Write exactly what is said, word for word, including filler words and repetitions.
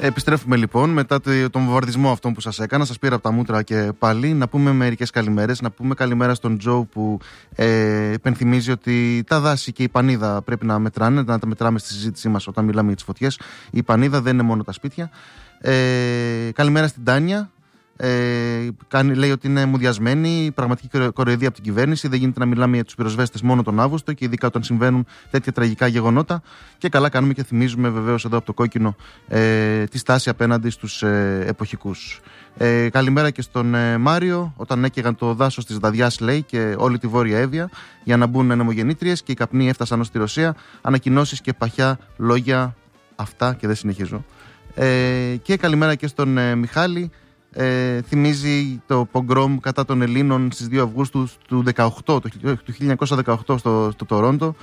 Επιστρέφουμε λοιπόν μετά τον βομβαρδισμό αυτόν που σας έκανα. Σας πήρα από τα μούτρα και πάλι να πούμε μερικές καλημέρες. Να πούμε καλημέρα στον Τζο που ε, υπενθυμίζει ότι τα δάση και η πανίδα πρέπει να μετράνε, να τα μετράμε στη συζήτησή μας όταν μιλάμε για τις φωτιές. Η πανίδα δεν είναι μόνο τα σπίτια. Ε, καλημέρα στην Τάνια. Ε, κάνει, λέει ότι είναι μουδιασμένη, πραγματική κοροϊδία από την κυβέρνηση. Δεν γίνεται να μιλάμε για τους πυροσβέστες μόνο τον Αύγουστο και ειδικά όταν συμβαίνουν τέτοια τραγικά γεγονότα. Και καλά κάνουμε και θυμίζουμε βεβαίως εδώ από το κόκκινο ε, τη στάση απέναντι στους ε, εποχικούς. Ε, καλημέρα και στον ε, Μάριο, όταν έκαιγαν το δάσος της Δαδιάς, λέει, και όλη τη Βόρεια Εύβοια για να μπουν νομογεννήτριες και οι καπνοί έφτασαν ως τη Ρωσία. Ανακοινώσεις και παχιά λόγια, αυτά και δεν συνεχίζω. Ε, και καλημέρα και στον ε, Μιχάλη. Ε, θυμίζει το πογκρόμ κατά των Ελλήνων στις δύο Αυγούστου του, δεκαοκτώ, του χίλια εννιακόσια δεκαοκτώ στο, στο Τορόντο,